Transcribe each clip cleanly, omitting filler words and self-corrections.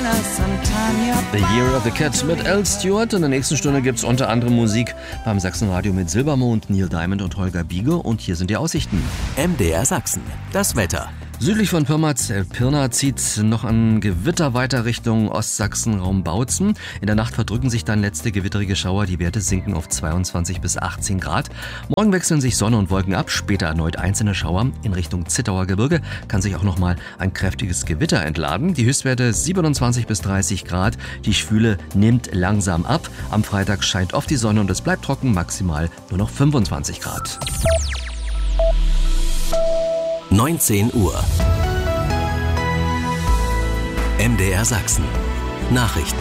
The Year of the Cat mit Al Stewart. In der nächsten Stunde gibt es unter anderem Musik beim Sachsenradio mit Silbermond, Neil Diamond und Holger Biege. Und hier sind die Aussichten. MDR Sachsen, das Wetter. Südlich von Pirna zieht noch ein Gewitter weiter Richtung Ostsachsen, Raum Bautzen. In der Nacht verdrücken sich dann letzte gewitterige Schauer. Die Werte sinken auf 22 bis 18 Grad. Morgen wechseln sich Sonne und Wolken ab. Später erneut einzelne Schauer. In Richtung Zittauer Gebirge kann sich auch nochmal ein kräftiges Gewitter entladen. Die Höchstwerte 27 bis 30 Grad. Die Schwüle nimmt langsam ab. Am Freitag scheint oft die Sonne und es bleibt trocken. Maximal nur noch 25 Grad. 19 Uhr. MDR Sachsen. Nachrichten.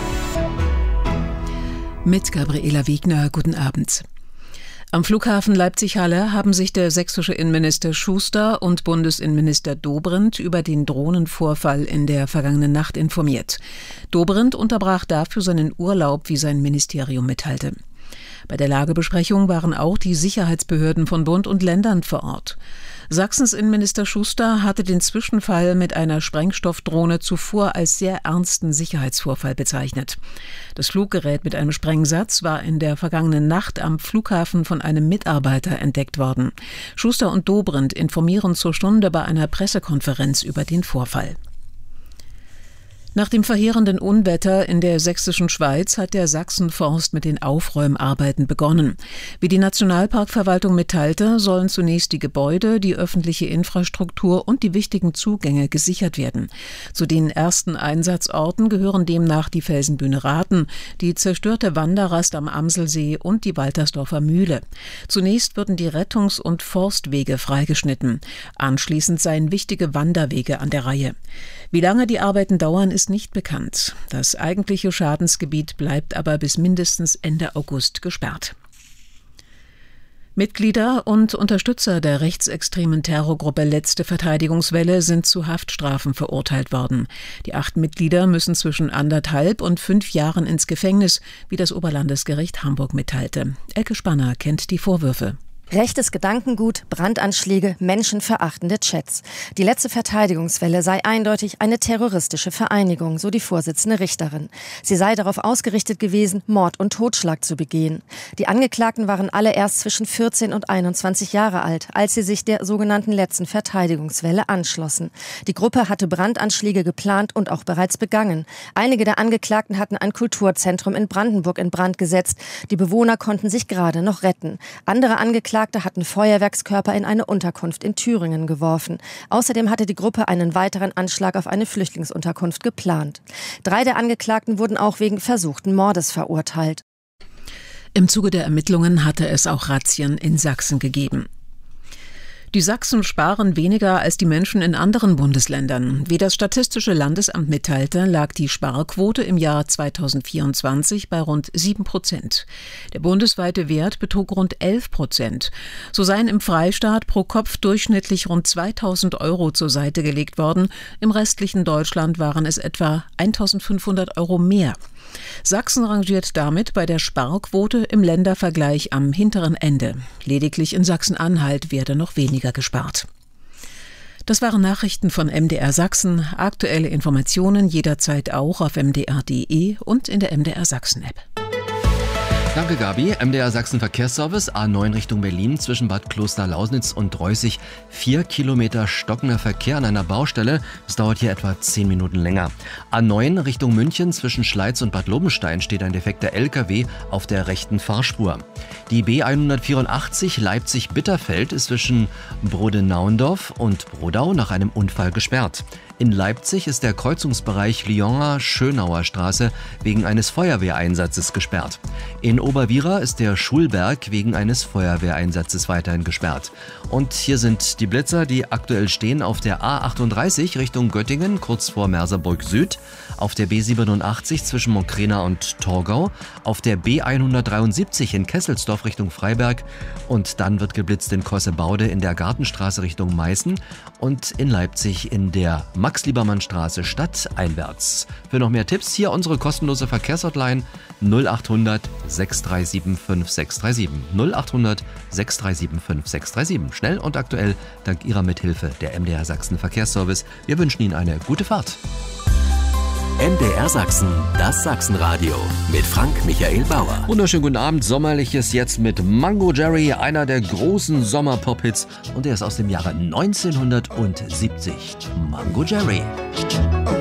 Mit Gabriela Wegner, guten Abend. Am Flughafen Leipzig-Halle haben sich der sächsische Innenminister Schuster und Bundesinnenminister Dobrindt über den Drohnenvorfall in der vergangenen Nacht informiert. Dobrindt unterbrach dafür seinen Urlaub, wie sein Ministerium mitteilte. Bei der Lagebesprechung waren auch die Sicherheitsbehörden von Bund und Ländern vor Ort. Sachsens Innenminister Schuster hatte den Zwischenfall mit einer Sprengstoffdrohne zuvor als sehr ernsten Sicherheitsvorfall bezeichnet. Das Fluggerät mit einem Sprengsatz war in der vergangenen Nacht am Flughafen von einem Mitarbeiter entdeckt worden. Schuster und Dobrindt informieren zur Stunde bei einer Pressekonferenz über den Vorfall. Nach dem verheerenden Unwetter in der sächsischen Schweiz hat der Sachsenforst mit den Aufräumarbeiten begonnen. Wie die Nationalparkverwaltung mitteilte, sollen zunächst die Gebäude, die öffentliche Infrastruktur und die wichtigen Zugänge gesichert werden. Zu den ersten Einsatzorten gehören demnach die Felsenbühne Rathen, die zerstörte Wanderrast am Amselsee und die Waltersdorfer Mühle. Zunächst würden die Rettungs- und Forstwege freigeschnitten. Anschließend seien wichtige Wanderwege an der Reihe. Wie lange die Arbeiten dauern, ist nicht bekannt. Das eigentliche Schadensgebiet bleibt aber bis mindestens Ende August gesperrt. Mitglieder und Unterstützer der rechtsextremen Terrorgruppe Letzte Verteidigungswelle sind zu Haftstrafen verurteilt worden. Die 8 Mitglieder müssen zwischen 1,5 und 5 Jahren ins Gefängnis, wie das Oberlandesgericht Hamburg mitteilte. Elke Spanner kennt die Vorwürfe. Rechtes Gedankengut, Brandanschläge, menschenverachtende Chats. Die Letzte Verteidigungswelle sei eindeutig eine terroristische Vereinigung, so die Vorsitzende Richterin. Sie sei darauf ausgerichtet gewesen, Mord und Totschlag zu begehen. Die Angeklagten waren alle erst zwischen 14 und 21 Jahre alt, als sie sich der sogenannten Letzten Verteidigungswelle anschlossen. Die Gruppe hatte Brandanschläge geplant und auch bereits begangen. Einige der Angeklagten hatten ein Kulturzentrum in Brandenburg in Brand gesetzt. Die Bewohner konnten sich gerade noch retten. Andere Angeklagte hatten Feuerwerkskörper in eine Unterkunft in Thüringen geworfen. Außerdem hatte die Gruppe einen weiteren Anschlag auf eine Flüchtlingsunterkunft geplant. 3 der Angeklagten wurden auch wegen versuchten Mordes verurteilt. Im Zuge der Ermittlungen hatte es auch Razzien in Sachsen gegeben. Die Sachsen sparen weniger als die Menschen in anderen Bundesländern. Wie das Statistische Landesamt mitteilte, lag die Sparquote im Jahr 2024 bei rund 7%. Der bundesweite Wert betrug rund 11%. So seien im Freistaat pro Kopf durchschnittlich rund 2.000 Euro zur Seite gelegt worden. Im restlichen Deutschland waren es etwa 1.500 Euro mehr. Sachsen rangiert damit bei der Sparquote im Ländervergleich am hinteren Ende. Lediglich in Sachsen-Anhalt werde noch weniger gespart. Das waren Nachrichten von MDR Sachsen. Aktuelle Informationen jederzeit auch auf mdr.de und in der MDR Sachsen-App. Danke, Gabi. MDR Sachsen Verkehrsservice, A9 Richtung Berlin, zwischen Bad Kloster-Lausnitz und Dreußig. 4 Kilometer stockender Verkehr an einer Baustelle. Es dauert hier etwa 10 Minuten länger. A9 Richtung München, zwischen Schleiz und Bad Lobenstein steht ein defekter LKW auf der rechten Fahrspur. Die B184 Leipzig-Bitterfeld ist zwischen Brodenaundorf und Brodau nach einem Unfall gesperrt. In Leipzig ist der Kreuzungsbereich Lyoner-Schönauer Straße wegen eines Feuerwehreinsatzes gesperrt. In Oberwiera ist der Schulberg wegen eines Feuerwehreinsatzes weiterhin gesperrt. Und hier sind die Blitzer, die aktuell stehen auf der A38 Richtung Göttingen, kurz vor Merseburg Süd, auf der B87 zwischen Monkrena und Torgau, auf der B173 in Kesselsdorf Richtung Freiberg und dann wird geblitzt in Kossebaude in der Gartenstraße Richtung Meißen und in Leipzig in der Max-Liebermann-Straße stadteinwärts. Für noch mehr Tipps hier unsere kostenlose Verkehrshotline 0800 637 5637. 0800 637 5637. Schnell und aktuell dank Ihrer Mithilfe der MDR Sachsen Verkehrsservice. Wir wünschen Ihnen eine gute Fahrt. MDR Sachsen, das Sachsenradio mit Frank-Michael Bauer. Wunderschönen guten Abend, Sommerliches jetzt mit Mango Jerry, einer der großen Sommer-Pop-Hits, und der ist aus dem Jahre 1970. Mango Jerry.